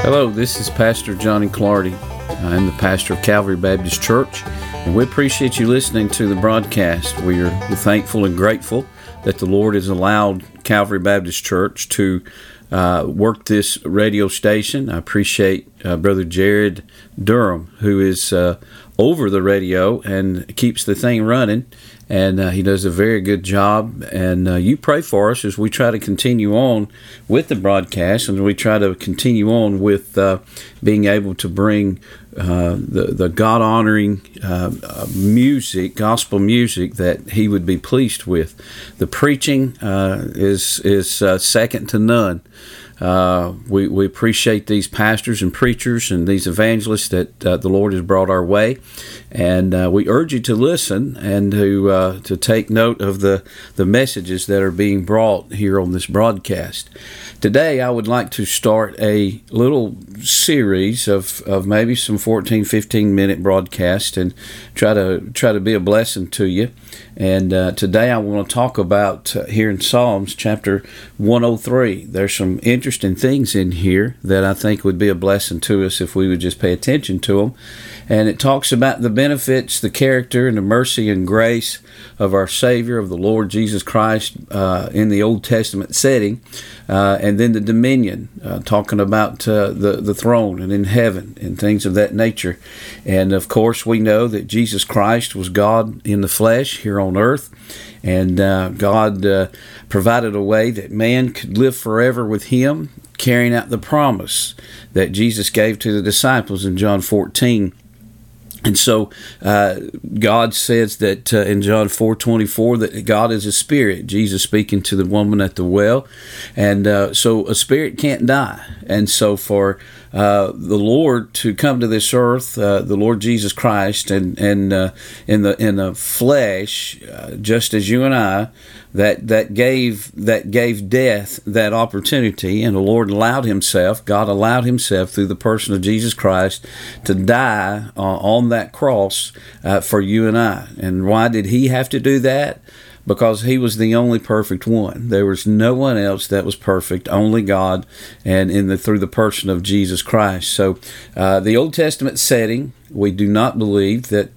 Hello, this is Pastor Johnny Clardy. I'm the pastor of Calvary Baptist Church, and we appreciate you listening to the broadcast. We're thankful and grateful that the Lord has allowed Calvary Baptist Church to work this radio station. I appreciate Brother Jared Durham, who is over the radio and keeps the thing running, and he does a very good job. And you pray for us as we try to continue on with the broadcast, and we try to continue on with being able to bring the God-honoring music, gospel music that He would be pleased with. The preaching is second to none. We appreciate these pastors and preachers and these evangelists that the Lord has brought our way, and we urge you to listen and to take note of the messages that are being brought here on this broadcast. Today, I would like to start a little series of maybe some 14, 15-minute broadcast and try to be a blessing to you. And today I want to talk about here in Psalms chapter 103. There's some interesting things in here that I think would be a blessing to us if we would just pay attention to them. And it talks about the benefits, the character, and the mercy and grace of our Savior, of the Lord Jesus Christ in the Old Testament setting, and then the dominion, talking about the throne and in heaven and things of that nature. And of course, we know that Jesus Christ was God in the flesh here on earth, and God provided a way that man could live forever with Him, carrying out the promise that Jesus gave to the disciples in John 14. And so God says that in John 4:24 that God is a spirit, Jesus speaking to the woman at the well. And so a spirit can't die. And so for the Lord to come to this earth, the Lord Jesus Christ, and in the flesh, just as you and I, that gave death that opportunity, and the Lord allowed Himself, God allowed Himself through the person of Jesus Christ to die on that cross for you and I. And why did He have to do that? Because He was the only perfect one. There was no one else that was perfect, only God, and through the person of Jesus Christ. So the Old Testament setting, we do not believe that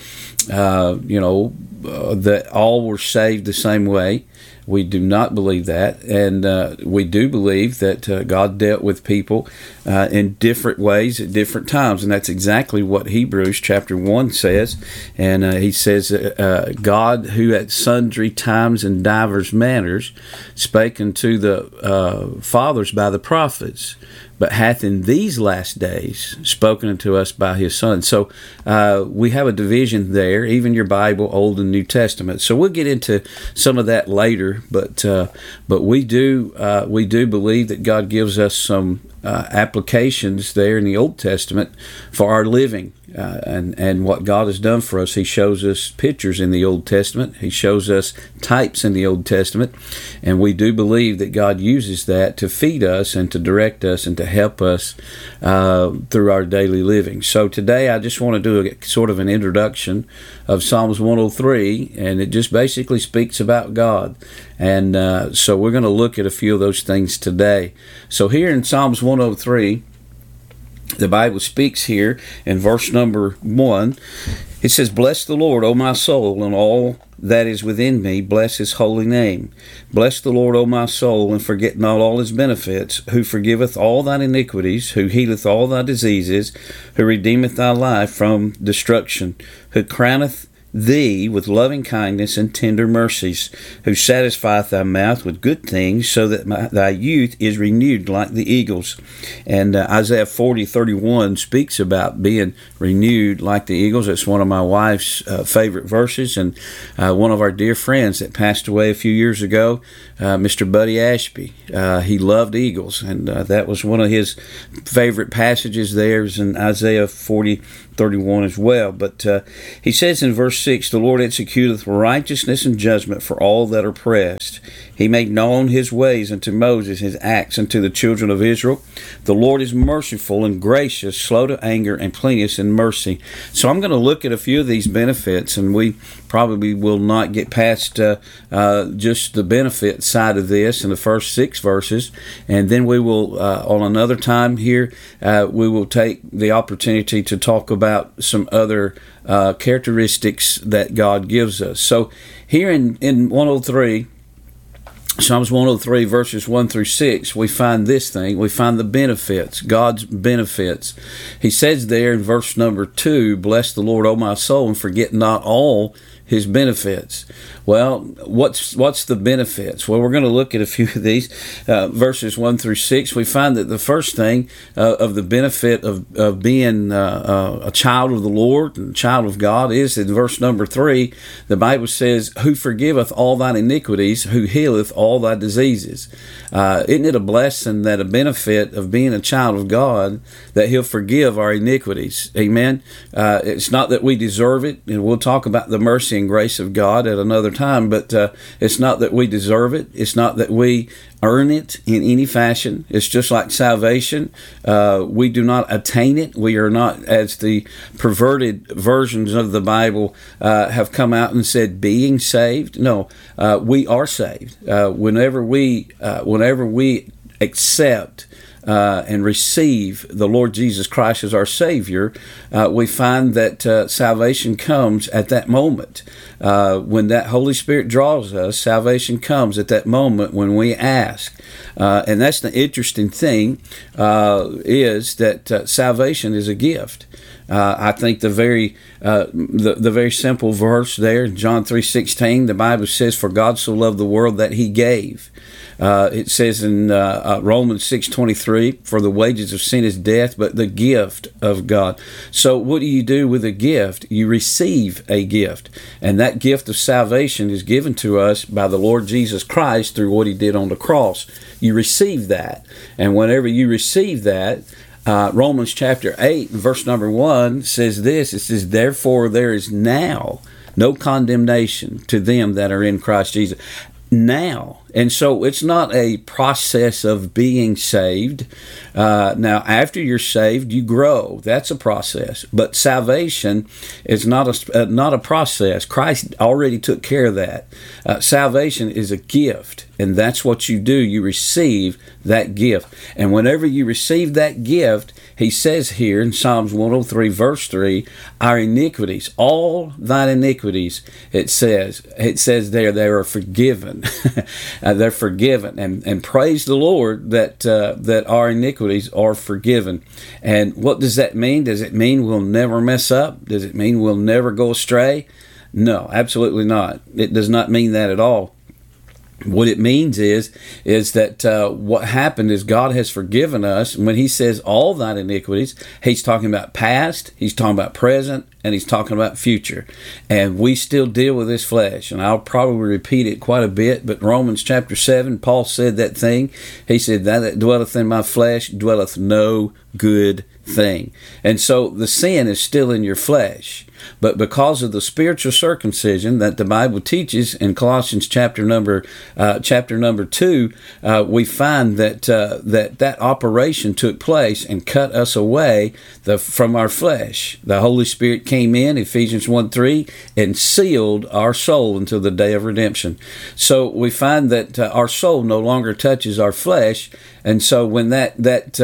that all were saved the same way. We do not believe that, and we do believe that God dealt with people in different ways at different times, and that's exactly what Hebrews chapter 1 says. And he says, God, who at sundry times and divers manners spake unto the fathers by the prophets, but hath in these last days spoken unto us by His Son. So we have a division there, even your Bible, Old and New Testament. So we'll get into some of that later, but we do believe that God gives us some applications there in the Old Testament for our living. And what God has done for us. He shows us pictures in the Old Testament. He shows us types in the Old Testament. And we do believe that God uses that to feed us and to direct us and to help us through our daily living. So today I just want to do a sort of an introduction of Psalms 103, and it just basically speaks about God. And so we're going to look at a few of those things today. So here in Psalms 103, the Bible speaks here in verse number 1. It says, Bless the Lord, O my soul, and all that is within me, bless His holy name. Bless the Lord, O my soul, and forget not all His benefits, who forgiveth all thine iniquities, who healeth all thy diseases, who redeemeth thy life from destruction, who crowneth thee with loving kindness and tender mercies, who satisfieth thy mouth with good things, so that thy youth is renewed like the eagles. And Isaiah 40:31 speaks about being renewed like the eagles. That's one of my wife's favorite verses, and one of our dear friends that passed away a few years ago, Mr. Buddy Ashby, he loved eagles, and that was one of his favorite passages there is in Isaiah 40:31 as well. But he says in verse 6, The Lord executeth righteousness and judgment for all that are oppressed. He made known his ways unto Moses, his acts unto the children of Israel. The Lord is merciful and gracious, slow to anger, and plenteous in mercy. So I'm going to look at a few of these benefits, and we probably will not get past just the benefit side of this in the first 6 verses, and then we will, on another time here, we will take the opportunity to talk about some other characteristics that God gives us. So here in 103, Psalms 103 verses 1 through 6, we find this thing. We find the benefits, God's benefits. He says there in verse number 2, bless the Lord, O my soul, and forget not all his benefits. Well, what's the benefits? Well, we're going to look at a few of these. Verses 1 through 6, we find that the first thing of the benefit of being a child of the Lord and a child of God is in verse number 3, the Bible says, who forgiveth all thine iniquities, who healeth all thy diseases. Isn't it a blessing, that a benefit of being a child of God, that he'll forgive our iniquities? Amen. It's not that we deserve it, and we'll talk about the mercy and grace of God at another time, but it's not that we deserve it. It's not that we earn it in any fashion. It's just like salvation. We do not attain it. We are not, as the perverted versions of the Bible have come out and said, being saved. No, we are saved. Whenever we accept and receive the Lord Jesus Christ as our Savior, we find that salvation comes at that moment. When that Holy Spirit draws us, salvation comes at that moment when we ask. And that's the interesting thing, is that salvation is a gift. I think the very simple verse there, John 3:16, the Bible says, for God so loved the world that he gave. It says in Romans 6:23, for the wages of sin is death, but the gift of God. So what do you do with a gift? You receive a gift. And that gift of salvation is given to us by the Lord Jesus Christ through what he did on the cross. You receive that. And whenever you receive that, Romans chapter 8, verse number 1 says this. It says, therefore there is now no condemnation to them that are in Christ Jesus. Now. And so it's not a process of being saved. Now, after you're saved, you grow. That's a process. But salvation is not a process. Christ already took care of that. Salvation is a gift, and that's what you do. You receive that gift. And whenever you receive that gift, he says here in Psalms 103, verse 3, our iniquities, all thine iniquities, it says there, they are forgiven. They're forgiven, and praise the Lord that our iniquities are forgiven. And what does that mean? Does it mean we'll never mess up? Does it mean we'll never go astray? No, absolutely not. It does not mean that at all. What it means is that what happened is God has forgiven us. And when he says all thine iniquities, he's talking about past, he's talking about present, and he's talking about future. And we still deal with this flesh. And I'll probably repeat it quite a bit, but Romans chapter 7, Paul said that thing. He said, that dwelleth in my flesh dwelleth no good thing. And so the sin is still in your flesh. But because of the spiritual circumcision that the Bible teaches in Colossians chapter number 2, we find that operation took place and cut us away from our flesh. The Holy Spirit came in, Ephesians 1:3, and sealed our soul until the day of redemption. So we find that our soul no longer touches our flesh, and so when that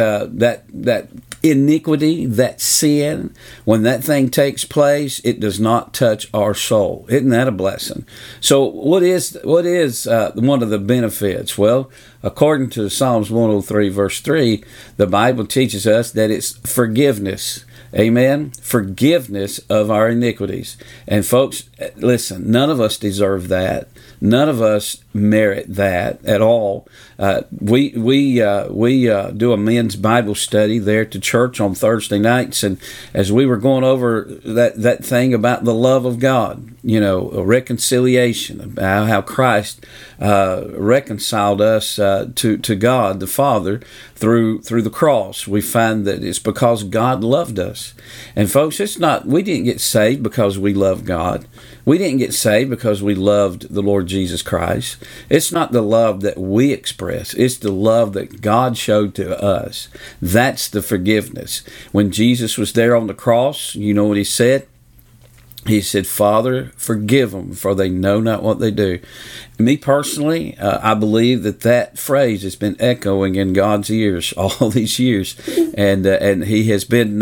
iniquity, that sin, when that thing takes place, it does not touch our soul. Isn't that a blessing? So what is one of the benefits? Well, according to Psalms 103 verse 3, the Bible teaches us that it's forgiveness. Amen? Forgiveness of our iniquities. And folks, listen, none of us deserve that. None of us merit that at all. We do a men's Bible study there to church on Thursday nights, and as we were going over that thing about the love of God, a reconciliation, about how Christ reconciled us to God the Father through the cross. We find that it's because God loved us. And folks, we didn't get saved because we love God. We didn't get saved because we loved the Lord Jesus Christ. It's not the love that we express. It's the love that God showed to us. That's the forgiveness. When Jesus was there on the cross, you know what he said? He said, "Father, forgive them, for they know not what they do." Me personally, I believe that phrase has been echoing in God's ears all these years, and He has been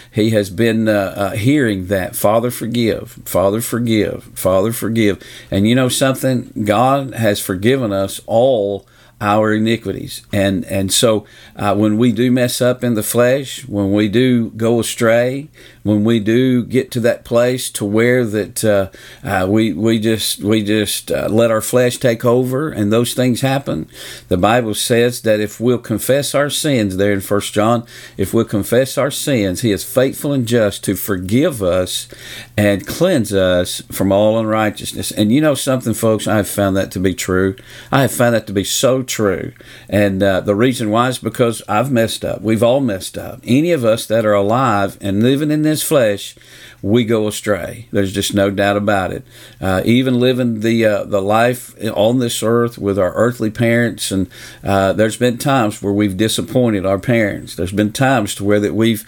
hearing that. Father, forgive. Father, forgive. Father, forgive. And you know something? God has forgiven us all our iniquities. And so when we do mess up in the flesh, when we do go astray, when we do get to that place to where that we just let our flesh take over and those things happen, the Bible says that if we'll confess our sins, there in 1 John, if we'll confess our sins, He is faithful and just to forgive us and cleanse us from all unrighteousness. And you know something, folks, I have found that to be true. I have found that to be so true. And the reason why is because I've messed up. We've all messed up. Any of us that are alive and living in this flesh, we go astray. There's just no doubt about it. Even living the life on this earth with our earthly parents, and there's been times where we've disappointed our parents. There's been times to where that we've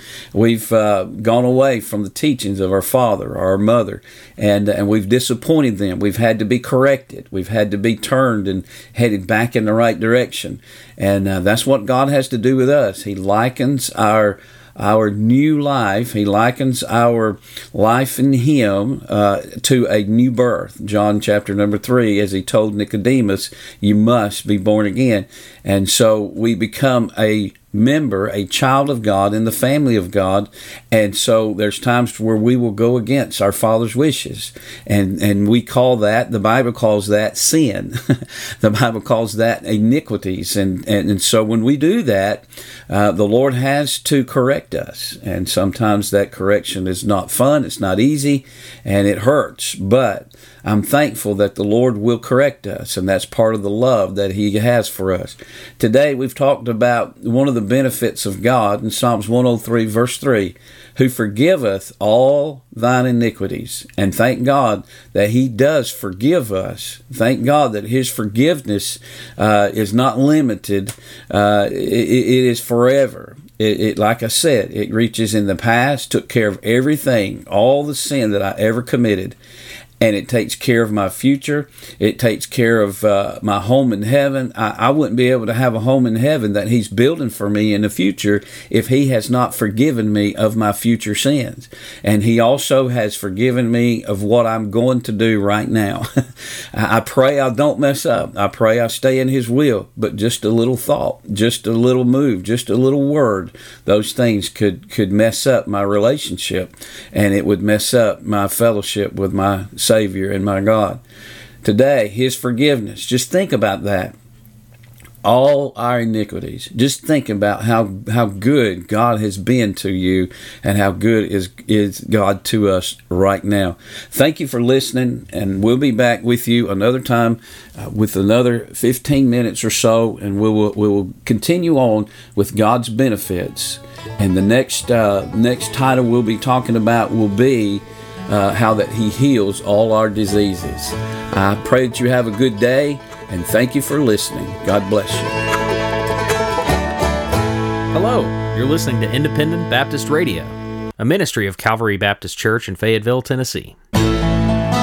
gone away from the teachings of our father or our mother, and we've disappointed them. We've had to be corrected. We've had to be turned and headed back in the right direction. And that's what God has to do with us. He likens our new life, He likens our life in Him to a new birth. John chapter number 3, as He told Nicodemus, you must be born again. And so we become a member, a child of God in the family of God. And so there's times where we will go against our Father's wishes. And we call that, the Bible calls that sin. The Bible calls that iniquities. And so when we do that, the Lord has to correct us. And sometimes that correction is not fun, it's not easy, and it hurts. But I'm thankful that the Lord will correct us, and that's part of the love that He has for us. Today we've talked about one of the benefits of God in Psalms 103 verse 3, who forgiveth all thine iniquities. And thank God that He does forgive us. Thank God that His forgiveness is not limited. It is forever. It, like I said, it reaches in the past, took care of everything, all the sin that I ever committed. And it takes care of my future. It takes care of my home in heaven. I wouldn't be able to have a home in heaven that He's building for me in the future if He has not forgiven me of my future sins. And He also has forgiven me of what I'm going to do right now. I pray I don't mess up. I pray I stay in His will. But just a little thought, just a little move, just a little word, those things could mess up my relationship, and it would mess up my fellowship with my Savior and my God. Today, His forgiveness, just think about that. All our iniquities. Just think about how good God has been to you and how good is God to us right now. Thank you for listening, and we'll be back with you another time with another 15 minutes or so, and we will continue on with God's benefits. And the next title we'll be talking about will be how that He heals all our diseases. I pray that you have a good day, and thank you for listening. God bless you. Hello, you're listening to Independent Baptist Radio, a ministry of Calvary Baptist Church in Fayetteville, Tennessee.